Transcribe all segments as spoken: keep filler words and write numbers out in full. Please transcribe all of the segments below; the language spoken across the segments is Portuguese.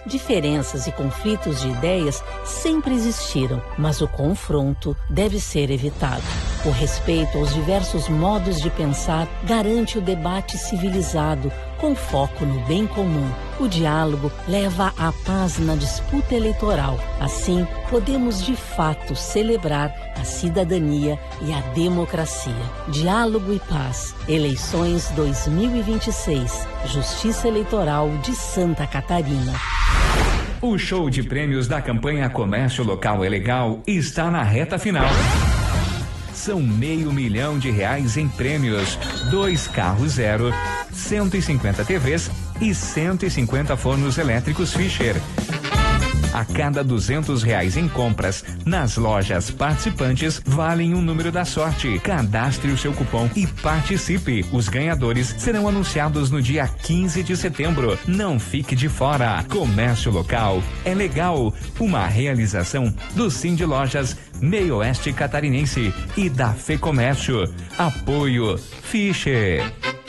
Diferenças e conflitos de ideias sempre existiram, mas o confronto deve ser evitado. O respeito aos diversos modos de pensar garante o debate civilizado, com foco no bem comum. O diálogo leva à paz na disputa eleitoral. Assim, podemos de fato celebrar a cidadania e a democracia. Diálogo e paz. Eleições dois mil e vinte e seis. Justiça Eleitoral de Santa Catarina. O show de prêmios da campanha Comércio Local é Legal está na reta final. São meio milhão de reais em prêmios, dois carros zero, cento e cinquenta T Vs e cento e cinquenta fornos elétricos Fischer. A cada duzentos reais em compras nas lojas participantes, valem um número da sorte. Cadastre o seu cupom e participe. Os ganhadores serão anunciados no dia quinze de setembro. Não fique de fora. Comércio Local é Legal. Uma realização do Cindy Lojas Meio Oeste Catarinense e da Fê Comércio. Apoio Fischer.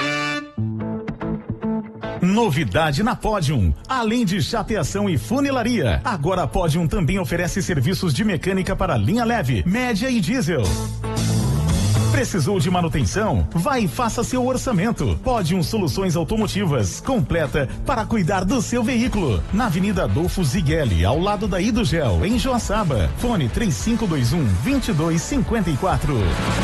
Novidade na Podium. Além de chapeação e funilaria, agora a Podium também oferece serviços de mecânica para linha leve, média e diesel. Precisou de manutenção? Vai e faça seu orçamento. Podium Soluções Automotivas, completa para cuidar do seu veículo. Na Avenida Adolfo Zigueli, ao lado da Hidrogel, em Joaçaba. Fone três cinco dois um, dois dois cinco quatro.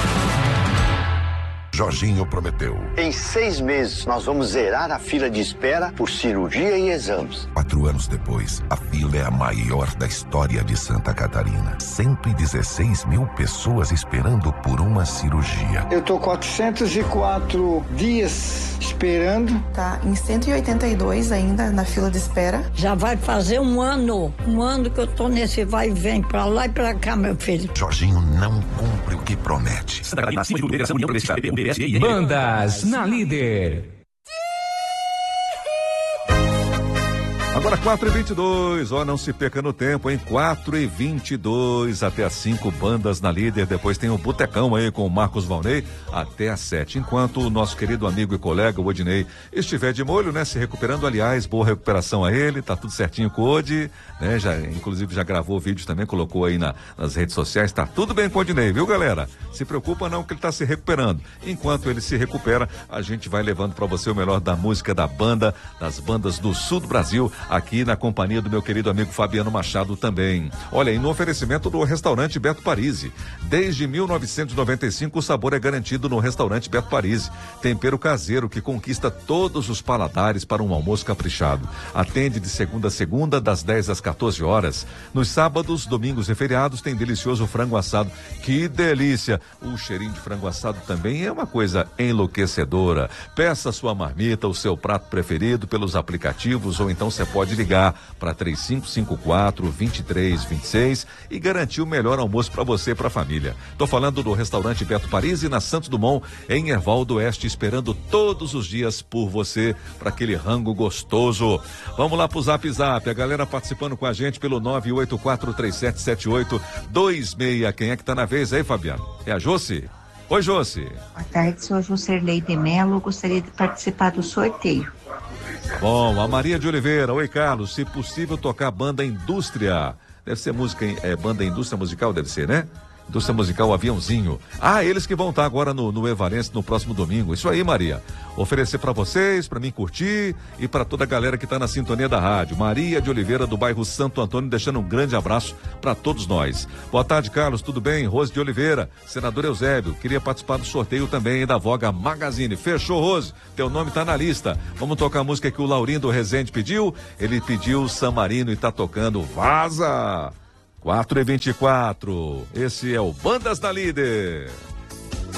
Jorginho prometeu. Em seis meses, nós vamos zerar a fila de espera por cirurgia e exames. Quatro anos depois, a fila é a maior da história de Santa Catarina. cento e dezesseis mil pessoas esperando por uma cirurgia. Eu tô quatrocentos e quatro dias esperando. Tá em cento e oitenta e dois ainda na fila de espera. Já vai fazer um ano, um ano que eu tô nesse vai e vem, pra lá e pra cá, meu filho. Jorginho não cumpre o que promete. Santa Catarina, acima de tudo, Federação União Progressista, P P, Bandas na Líder. Agora quatro e vinte e dois, ó, não se perca no tempo, hein? quatro e vinte e dois, até as cinco bandas na Líder, depois tem o Botecão aí com o Marcos Valnei, até às sete, enquanto o nosso querido amigo e colega, o Odinei, estiver de molho, né? Se recuperando, aliás, boa recuperação a ele, tá tudo certinho com o Odi, né? Já, inclusive já gravou vídeos também, colocou aí na, nas redes sociais, tá tudo bem com o Odinei, viu, galera? Se preocupa não que ele tá se recuperando. Enquanto ele se recupera, a gente vai levando pra você o melhor da música da banda, das bandas do sul do Brasil, aqui na companhia do meu querido amigo Fabiano Machado também. Olha, e no oferecimento do restaurante Beto Parisi. Desde mil novecentos e noventa e cinco, o sabor é garantido no restaurante Beto Parisi. Tempero caseiro que conquista todos os paladares para um almoço caprichado. Atende de segunda a segunda, das dez às quatorze horas. Nos sábados, domingos e feriados tem delicioso frango assado. Que delícia! O cheirinho de frango assado também é uma coisa enlouquecedora. Peça sua marmita, o seu prato preferido pelos aplicativos ou então você pode ligar para três cinco cinco quatro, dois três dois seis e garantir o melhor almoço para você e para a família. Tô falando do restaurante Beto Parisi na Santos Dumont, em Erval do Oeste, esperando todos os dias por você para aquele rango gostoso. Vamos lá pro Zap Zap, a galera participando com a gente pelo nove oito quatro três sete sete oito dois seis. Quem é que tá na vez aí, Fabiano? É a Josi? Oi, Josi. Boa tarde, sou a Juscelei de Melo, gostaria de participar do sorteio. Bom, a Maria de Oliveira, oi Carlos, se possível tocar banda Indústria, deve ser música, é banda Indústria Musical, deve ser, né? Indústria Musical Aviãozinho. Ah, eles que vão estar agora no, no Evarense no próximo domingo. Isso aí, Maria. Oferecer para vocês, para mim curtir e para toda a galera que está na sintonia da rádio. Maria de Oliveira, do bairro Santo Antônio, deixando um grande abraço para todos nós. Boa tarde, Carlos, tudo bem? Rose de Oliveira, senador Eusébio, queria participar do sorteio também da Voga Magazine. Fechou, Rose? Teu nome tá na lista. Vamos tocar a música que o Laurindo Rezende pediu? Ele pediu San Marino e tá tocando Vaza! quatro e vinte e quatro. Esse é o Bandas da Líder.